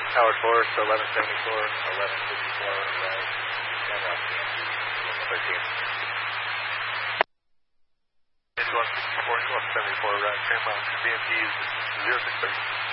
Howard Forest, 1174, 1154, right, and out PNG, 13. It's 1164, 1174, right, Paramount, BMP is 0630.